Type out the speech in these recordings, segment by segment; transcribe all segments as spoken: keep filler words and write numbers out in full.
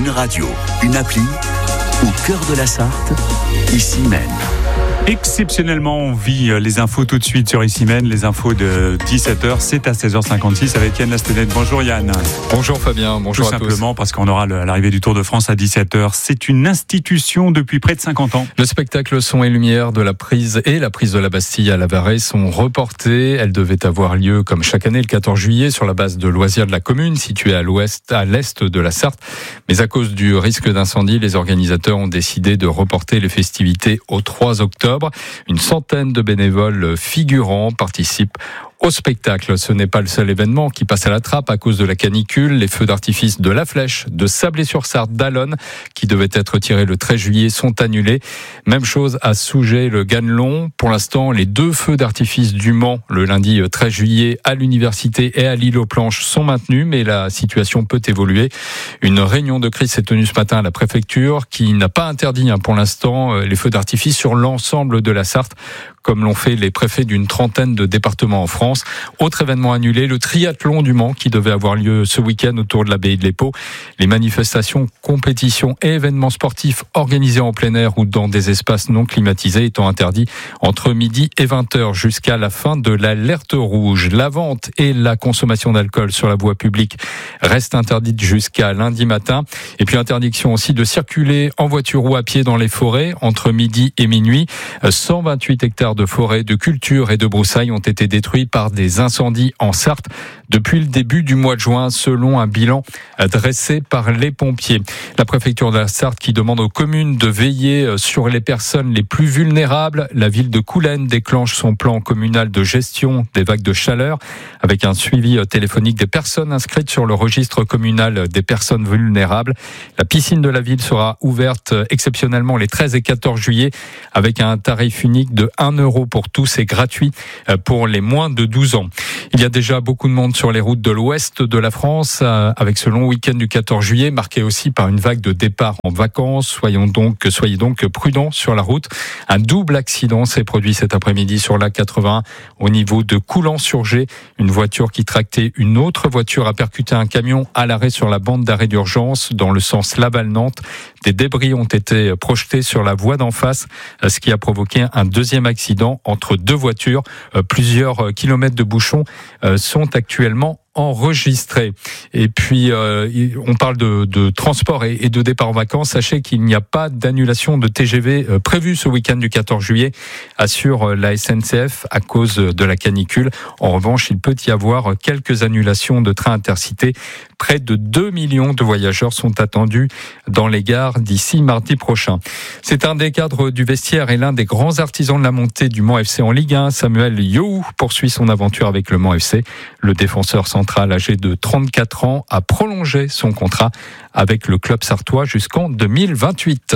Une radio, une appli, au cœur de la Sarthe, Issy-Mène. Exceptionnellement, on vit les infos tout de suite sur Issy-Mène. Les infos de dix-sept heures, c'est à seize heures cinquante-six avec Yann Lastenette. Bonjour Yann. Bonjour Fabien, bonjour tout à tous. Tout simplement parce qu'on aura l'arrivée du Tour de France à dix-sept heures. C'est une institution depuis près de cinquante ans. Le spectacle Son et Lumière de la prise et la prise de la Bastille à La Varrée sont reportés. Elles devaient avoir lieu comme chaque année le quatorze juillet sur la base de loisirs de la commune située à l'ouest, à l'est de la Sarthe. Mais à cause du risque d'incendie, les organisateurs ont décidé de reporter les festivités au trois octobre. Une centaine de bénévoles figurants participent au spectacle. Ce n'est pas le seul événement qui passe à la trappe à cause de la canicule. Les feux d'artifice de La Flèche, de Sablé-sur-Sarthe, d'Allonne, qui devaient être tirés le treize juillet, sont annulés. Même chose à Souget, le Ganelon. Pour l'instant, les deux feux d'artifice du Mans, le lundi treize juillet, à l'université et à l'île aux Planches, sont maintenus, mais la situation peut évoluer. Une réunion de crise s'est tenue ce matin à la préfecture, qui n'a pas interdit hein, pour l'instant les feux d'artifice sur l'ensemble de la Sarthe, comme l'ont fait les préfets d'une trentaine de départements en France. Autre événement annulé, le triathlon du Mans qui devait avoir lieu ce week-end autour de l'abbaye de l'Épau. Les manifestations, compétitions et événements sportifs organisés en plein air ou dans des espaces non climatisés étant interdits entre midi et vingt heures jusqu'à la fin de l'alerte rouge. La vente et la consommation d'alcool sur la voie publique restent interdites jusqu'à lundi matin. Et puis interdiction aussi de circuler en voiture ou à pied dans les forêts entre midi et minuit. cent vingt-huit hectares de forêts, de cultures et de broussailles ont été détruits par des incendies en Sarthe depuis le début du mois de juin, selon un bilan dressé par les pompiers. La préfecture de la Sarthe qui demande aux communes de veiller sur les personnes les plus vulnérables. La ville de Coulennes déclenche son plan communal de gestion des vagues de chaleur avec un suivi téléphonique des personnes inscrites sur le registre communal des personnes vulnérables. La piscine de la ville sera ouverte exceptionnellement les treize et quatorze juillet avec un tarif unique de un euro pour tous et gratuit pour les moins de douze ans. Il y a déjà beaucoup de monde sur les routes de l'ouest de la France avec ce long week-end du quatorze juillet marqué aussi par une vague de départ en vacances. Soyons donc, soyez donc prudents sur la route. Un double accident s'est produit cet après-midi sur l'A quatre-vingt-un au niveau de Coulan-sur-Gé. Une voiture qui tractait une autre voiture a percuté un camion à l'arrêt sur la bande d'arrêt d'urgence dans le sens Laval-Nantes. Des débris ont été projetés sur la voie d'en face, ce qui a provoqué un deuxième accident entre deux voitures. Plusieurs kilomètres de bouchons sont actuellement enregistrés. Et puis, euh, on parle de, de transport et, et de départ en vacances. Sachez qu'il n'y a pas d'annulation de T G V euh, prévue ce week-end du quatorze juillet, assure la S N C F à cause de la canicule. En revanche, il peut y avoir quelques annulations de trains intercités. Près de deux millions de voyageurs sont attendus dans les gares d'ici mardi prochain. C'est un des cadres du vestiaire et l'un des grands artisans de la montée du Mans F C en Ligue un. Samuel Yohou poursuit son aventure avec le Mans F C. Le défenseur central âgé de trente-quatre ans a prolongé son contrat avec le club sartois jusqu'en deux mille vingt-huit.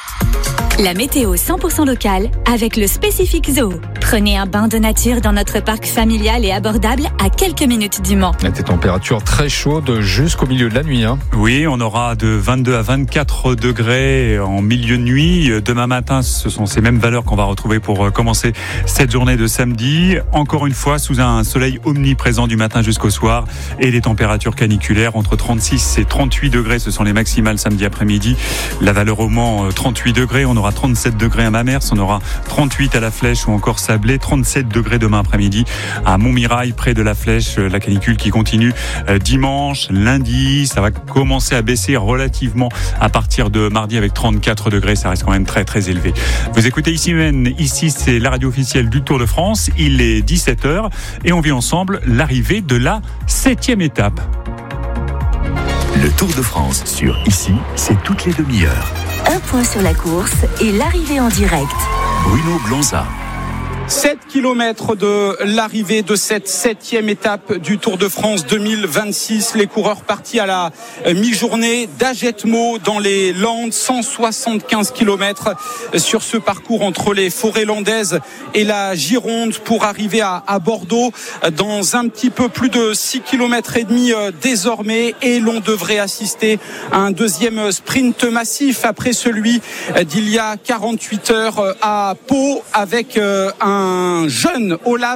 La météo cent pour cent locale avec le Spécifique Zoo. Prenez un bain de nature dans notre parc familial et abordable à quelques minutes du Mans. Des températures très chaudes jusqu'au milieu de la nuit. Hein. Oui, on aura de vingt-deux à vingt-quatre degrés en milieu de nuit. Demain matin, ce sont ces mêmes valeurs qu'on va retrouver pour commencer cette journée de samedi. Encore une fois, sous un soleil omniprésent du matin jusqu'au soir et des températures caniculaires entre trente-six et trente-huit degrés. Ce sont les maximales samedi après-midi. La valeur au Mans, trente-huit degrés. On aura trente-sept degrés à Mamers, on aura trente-huit à La Flèche ou encore Sablé, trente-sept degrés demain après-midi à Montmirail, près de La Flèche. La canicule qui continue dimanche, lundi, ça va commencer à baisser relativement à partir de mardi avec trente-quatre degrés, ça reste quand même très très élevé. Vous écoutez Issy-Mène, ici c'est la radio officielle du Tour de France, il est dix-sept heures et on vit ensemble l'arrivée de la septième étape. Le Tour de France sur Ici, c'est toutes les demi-heures. Un point sur la course et l'arrivée en direct. Bruno Blanza. sept kilomètres de l'arrivée de cette septième étape du Tour de France deux mille vingt-six. Les coureurs partis à la mi-journée d'Agetmo dans les Landes. cent soixante-quinze kilomètres sur ce parcours entre les forêts landaises et la Gironde pour arriver à, à Bordeaux dans un petit peu plus de six kilomètres et demi désormais. Et l'on devrait assister à un deuxième sprint massif après celui d'il y a quarante-huit heures à Pau avec un un jeune Olav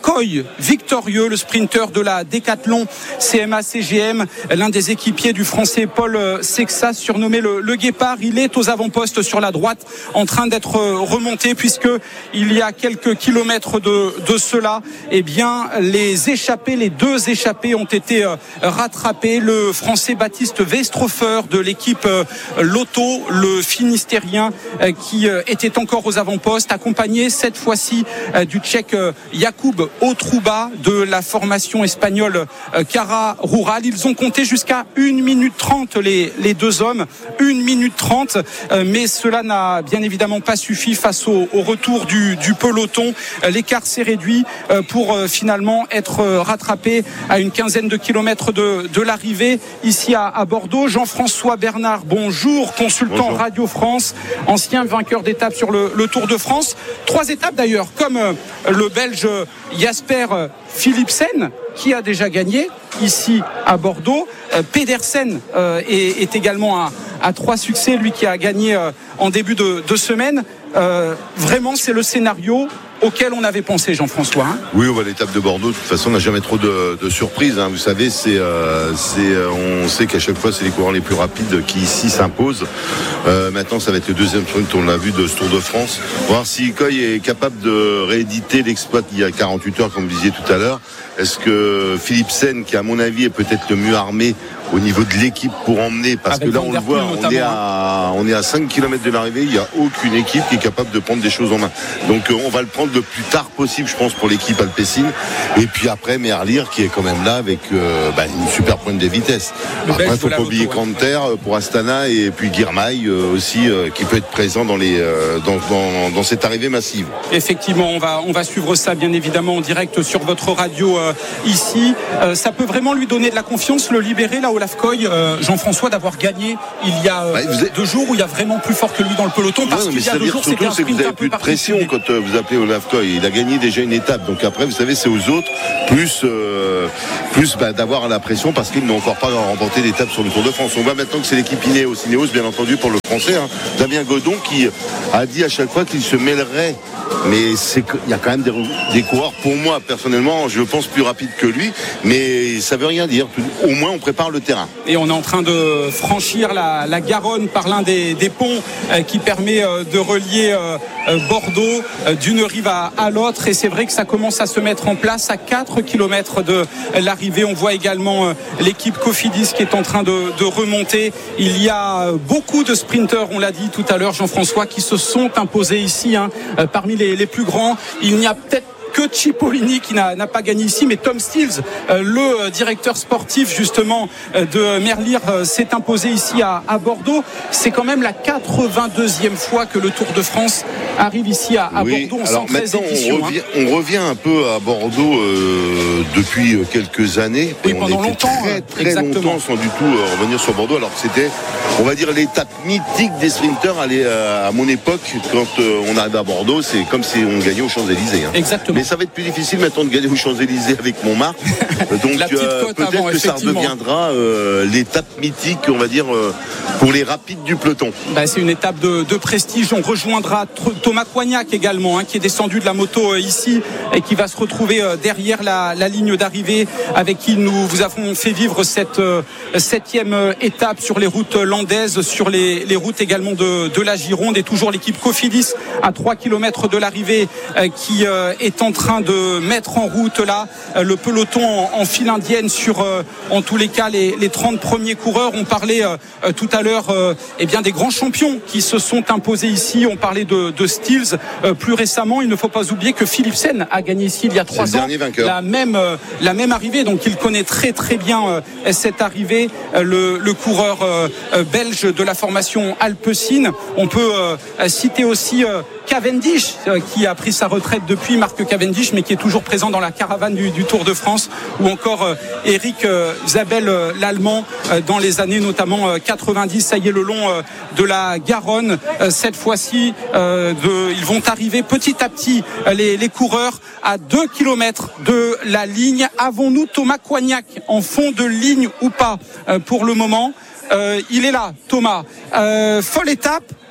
Coy, victorieux, le sprinter de la Décathlon C M A C G M, l'un des équipiers du Français Paul Sexas, surnommé le, le Guépard. Il est aux avant-postes sur la droite, en train d'être remonté, puisque il y a quelques kilomètres de, de cela, eh bien, les échappés, les deux échappés ont été rattrapés. Le Français Baptiste Westrofer de l'équipe Lotto, le Finistérien, qui était encore aux avant-postes, accompagné cette fois-ci du Tchèque Jakub Otruba de la formation espagnole Cara Rural. Ils ont compté jusqu'à une minute trente les, les deux hommes, une minute trente, mais cela n'a bien évidemment pas suffi face au, au retour du, du peloton. L'écart s'est réduit pour finalement être rattrapé à une quinzaine de kilomètres de, de l'arrivée ici à, à Bordeaux. Jean-François Bernard, bonjour, consultant bonjour. Radio France, ancien vainqueur d'étape sur le, le Tour de France. Trois étapes d'ailleurs, comme le Belge Jasper Philipsen, qui a déjà gagné ici à Bordeaux. Pedersen euh, est, est également à, à trois succès, lui qui a gagné euh, en début de, de semaine. Euh, vraiment, c'est le scénario auquel on avait pensé, Jean-François. Hein. Oui, on va l'étape de Bordeaux. De toute façon, on n'a jamais trop de, de surprises. Hein. Vous savez, c'est, euh, c'est, on sait qu'à chaque fois, c'est les coureurs les plus rapides qui ici s'imposent. Euh, maintenant, ça va être le deuxième sprint, on l'a vu, de ce Tour de France. Voir si Coy est capable de rééditer l'exploit il y a quarante-huit heures, comme vous disiez tout à l'heure. Est-ce que Philipsen, qui à mon avis est peut-être le mieux armé au niveau de l'équipe pour emmener, parce Avec que là on le voit, on est, à, on est à cinq kilomètres de l'arrivée, il n'y a aucune équipe qui est capable de prendre des choses en main. Donc on va le prendre le plus tard possible, je pense, pour l'équipe alpecin. Et puis après Merlier qui est quand même là avec euh, bah, une super pointe de vitesse. Le après il ne faut pas oublier Kanter pour Astana, et puis Girmay euh, aussi euh, qui peut être présent dans, les, euh, dans, dans, dans cette arrivée massive. Effectivement, on va, on va suivre ça bien évidemment en direct sur votre radio euh, ici. Euh, ça peut vraiment lui donner de la confiance, le libérer là où Olaf Koy, euh, Jean-François, d'avoir gagné il y a euh, bah, êtes... deux jours où il y a vraiment plus fort que lui dans le peloton, parce qu'il y a deux jours c'était un sprint que vous avez plus de pression quand euh, vous appelez Olaf Koy. Il a gagné déjà une étape, donc après vous savez c'est aux autres plus euh, plus bah, d'avoir la pression parce qu'ils n'ont encore pas remporté d'étape sur le Tour de France. On voit maintenant que c'est l'équipe Ineos, Ineos bien entendu pour le français, hein. Damien Godon qui a dit à chaque fois qu'il se mêlerait, mais c'est il y a quand même des, des coureurs pour moi personnellement je pense plus rapides que lui, mais ça veut rien dire. Au moins on prépare le terrain. Et on est en train de franchir la, la Garonne par l'un des, des ponts euh, qui permet euh, de relier euh, Bordeaux euh, d'une rive à, à l'autre, et c'est vrai que ça commence à se mettre en place à quatre kilomètres de l'arrivée. On voit également euh, l'équipe Cofidis qui est en train de, de remonter. Il y a euh, beaucoup de sprinteurs, on l'a dit tout à l'heure Jean-François, qui se sont imposés ici, hein, euh, parmi les, les plus grands. Il n'y a peut-être que Cipollini qui n'a, n'a pas gagné ici, mais Tom Stills, euh, le directeur sportif justement euh, de Merlier, euh, s'est imposé ici à, à Bordeaux. C'est quand même la quatre-vingt-deuxième fois que le Tour de France arrive ici à, à oui, Bordeaux. Alors maintenant éditions, on, revient, hein. on revient un peu à Bordeaux euh, depuis quelques années. Oui, et pendant on longtemps. Très très exactement. longtemps sans du tout euh, revenir sur Bordeaux, alors que c'était, on va dire, l'étape mythique des sprinteurs. Allez, euh, à mon époque, quand euh, on arrivait à Bordeaux, c'est comme si on gagnait aux Champs-Élysées. Hein. Exactement. Mais ça va être plus difficile maintenant de gagner aux Champs-Élysées avec Montmartre. Donc euh, peut-être avant, que ça redeviendra euh, l'étape mythique, on va dire, euh, pour les rapides du peloton. Bah, c'est une étape de, de prestige. On rejoindra Thomas Coignac également, hein, qui est descendu de la moto euh, ici et qui va se retrouver euh, derrière la, la ligne d'arrivée, avec qui nous vous avons fait vivre cette euh, septième euh, étape sur les routes landaises, sur les, les routes également de, de la Gironde, et toujours l'équipe Cofidis à trois kilomètres de l'arrivée euh, qui euh, est en train de mettre en route là euh, le peloton en, en file indienne sur euh, en tous les cas les, les trente premiers coureurs. On parlait euh, euh, tout à l'heure euh, eh bien des grands champions qui se sont imposés ici. On parlait de, de Stills euh, plus récemment. Il ne faut pas oublier que Philipsen a gagné ici il y a trois ans la même, euh, la même arrivée, donc il connaît très très bien euh, cette arrivée, euh, le, le coureur euh, euh, belge de la formation Alpecin. On peut euh, citer aussi euh, Cavendish euh, qui a pris sa retraite depuis, Marc Cavendish, mais qui est toujours présent dans la caravane du, du Tour de France, ou encore euh, Eric euh, Zabel, euh, l'Allemand, euh, dans les années notamment euh, quatre-vingt-dix. Ça y est, le long euh, de la Garonne, euh, cette fois-ci, euh, de, ils vont arriver petit à petit, euh, les, les coureurs, à deux kilomètres de la ligne. Avons-nous Thomas Coignac en fond de ligne ou pas euh, pour le moment? euh, Il est là, Thomas. Euh, folle étape.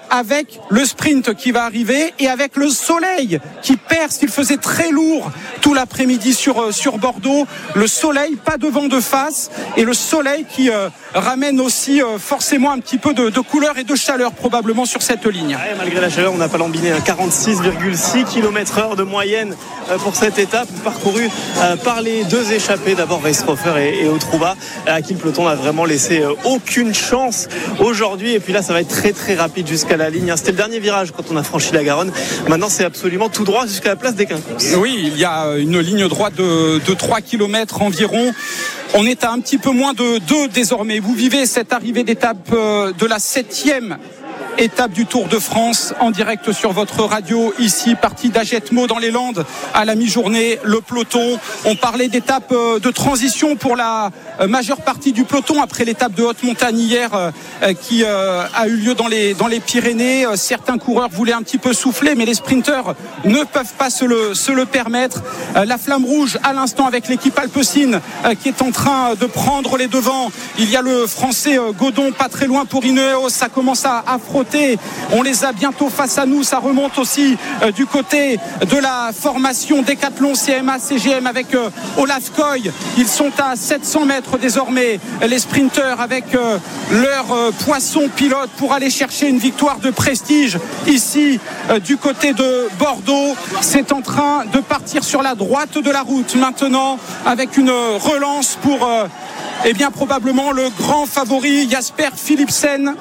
avec le sprint qui va arriver et avec le soleil qui perce. Il faisait très lourd tout l'après-midi sur, sur Bordeaux. Le soleil, pas de vent de face, et le soleil qui euh, ramène aussi euh, forcément un petit peu de, de couleur et de chaleur probablement sur cette ligne. Ouais, malgré la chaleur, on n'a pas lambiné, hein. quarante-six virgule six kilomètres heure de moyenne euh, pour cette étape parcourue euh, par les deux échappés, d'abord Weishofer et, et Otrouba, à qui le peloton n'a vraiment laissé euh, aucune chance aujourd'hui. Et puis là, ça va être très très rapide jusqu'à la ligne. C'était le dernier virage quand on a franchi la Garonne. Maintenant, c'est absolument tout droit jusqu'à la place des Quinconces. Oui, il y a une ligne droite de, de trois kilomètres environ. On est à un petit peu moins de deux désormais. Vous vivez cette arrivée d'étape de la septième étape du Tour de France en direct sur votre radio ici, partie d'Agetmo dans les Landes à la mi-journée. Le peloton, on parlait d'étape de transition pour la majeure partie du peloton après l'étape de haute montagne hier qui a eu lieu dans les, dans les Pyrénées. Certains coureurs voulaient un petit peu souffler, mais les sprinteurs ne peuvent pas se le, se le permettre. La flamme rouge à l'instant avec l'équipe Alpecin qui est en train de prendre les devants. Il y a le français Godon pas très loin pour Ineos, ça commence à, à frotter. On les a bientôt face à nous. Ça remonte aussi euh, du côté de la formation Décathlon C M A C G M avec euh, Olaf Koy. Ils sont à sept cents mètres désormais, les sprinteurs, avec euh, leur euh, poisson pilote pour aller chercher une victoire de prestige ici euh, du côté de Bordeaux. C'est en train de partir sur la droite de la route maintenant avec une relance pour euh, eh bien probablement le grand favori Jasper Philipsen,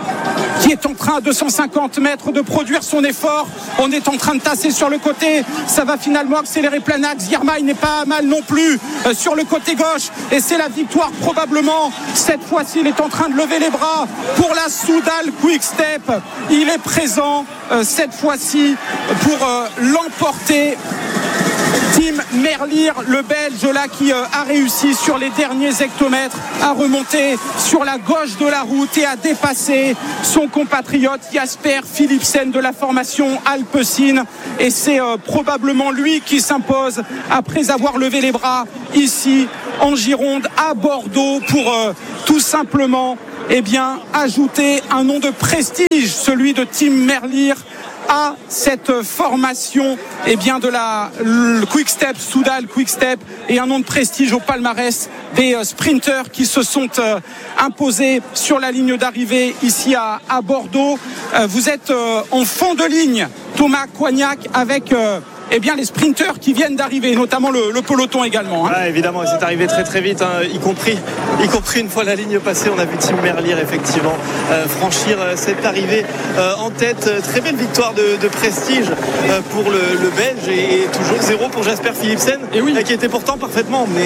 qui est en train à deux cent cinquante mètres de produire son effort. On est en train de tasser sur le côté, ça va finalement accélérer plein axe. Girmay n'est pas mal non plus euh, sur le côté gauche, et c'est la victoire probablement. Cette fois-ci, il est en train de lever les bras pour la Soudal Quick Step. Il est présent euh, cette fois-ci pour euh, l'emporter. Tim Merlier, le Belge là qui euh, a réussi sur les derniers hectomètres à remonter sur la gauche de la route et à dépasser son compatriote Jasper Philipsen de la formation Alpecin, et c'est euh, probablement lui qui s'impose après avoir levé les bras ici en Gironde à Bordeaux pour euh, tout simplement eh bien, ajouter un nom de prestige, celui de Tim Merlier, à cette formation eh bien de la Quick Step, Soudal Quick Step, et un nom de prestige au palmarès des sprinteurs qui se sont euh, imposés sur la ligne d'arrivée ici à, à Bordeaux. Euh, vous êtes euh, en fond de ligne, Thomas Coignac, avec euh, eh bien les sprinteurs qui viennent d'arriver, notamment le, le peloton également. Hein. Ah, évidemment, c'est arrivé très très vite, hein, y compris, y compris une fois la ligne passée, on a vu Tim Merlier effectivement euh, franchir euh, cette arrivée euh, en tête. Très belle victoire de, de prestige euh, pour le, le Belge, et, et toujours zéro pour Jasper Philipsen, et oui. euh, qui était pourtant parfaitement emmené.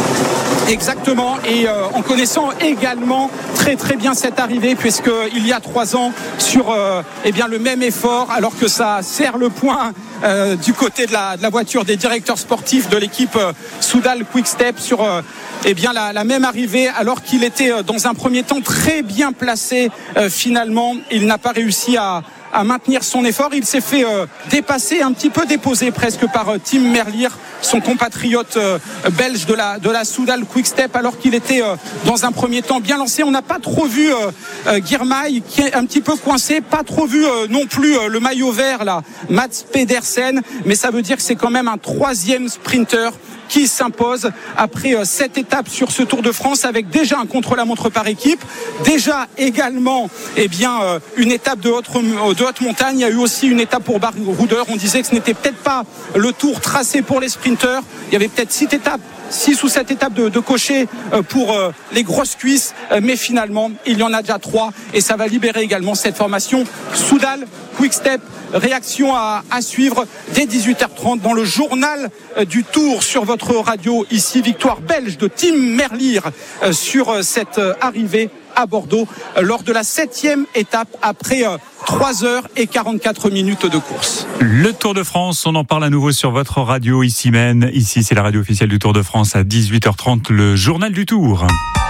Exactement, et euh, en connaissant également très très bien cette arrivée, puisqu'il y a trois ans sur euh, eh bien, le même effort, alors que ça serre le point euh, du côté de la, de la voiture des directeurs sportifs de l'équipe euh, Soudal Quick Step sur euh, eh bien, la, la même arrivée, alors qu'il était euh, dans un premier temps très bien placé. Euh, finalement, il n'a pas réussi à à maintenir son effort. Il s'est fait euh, dépasser, un petit peu déposé presque par euh, Tim Merlier, son compatriote euh, belge de la, de la Soudal Quick Step, alors qu'il était euh, dans un premier temps bien lancé. On n'a pas trop vu euh, euh, Girmay, qui est un petit peu coincé, pas trop vu euh, non plus euh, le maillot vert là, Mats Pedersen, mais ça veut dire que c'est quand même un troisième sprinter qui s'impose après euh, cette étape sur ce Tour de France, avec déjà un contre-la-montre par équipe, déjà également eh bien, euh, une étape de haute, de haute montagne. Il y a eu aussi une étape pour baroudeur. On disait que ce n'était peut-être pas le tour tracé pour les sprinteurs. Il y avait peut-être six étapes six ou sept étapes de, de cocher pour euh, les grosses cuisses, euh, mais finalement il y en a déjà trois, et ça va libérer également cette formation Soudal Quick Step. Réaction à, à suivre dès dix-huit heures trente dans le journal euh, du Tour sur votre radio. Ici, victoire belge de Tim Merlier euh, sur euh, cette euh, arrivée à Bordeaux euh, lors de la septième étape après euh, trois heures et quarante-quatre minutes de course. Le Tour de France, on en parle à nouveau sur votre radio ici même. Ici, c'est la radio officielle du Tour de France à dix-huit heures trente, le journal du Tour.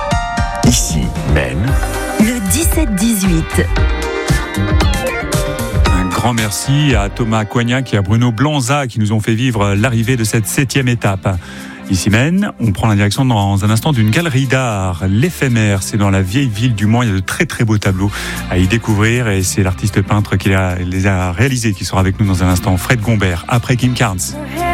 Ici même le dix-sept dix-huit. Un grand merci à Thomas Coignac et à Bruno Blanza qui nous ont fait vivre l'arrivée de cette septième étape. Ici même, on prend la direction dans un instant d'une galerie d'art, l'éphémère. C'est dans la vieille ville du Mans. Il y a de très très beaux tableaux à y découvrir et c'est l'artiste peintre qui les a réalisés qui sera avec nous dans un instant, Fred Gombert, après Kim Carnes.